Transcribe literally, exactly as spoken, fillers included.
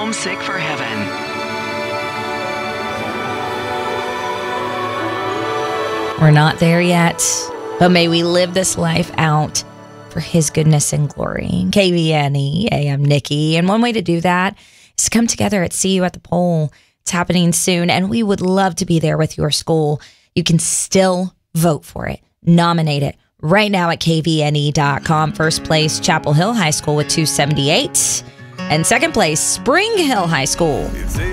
homesick for heaven. We're not there yet, but may we live this life out for his goodness and glory. K V N E, I am Nikki, and one way to do that is to come together at See You at the Poll. It's happening soon, and we would love to be there with your school. You can still vote for it, nominate it right now at K V N E dot com. First place, Chapel Hill High School with two seventy-eight, and second place, Spring Hill High School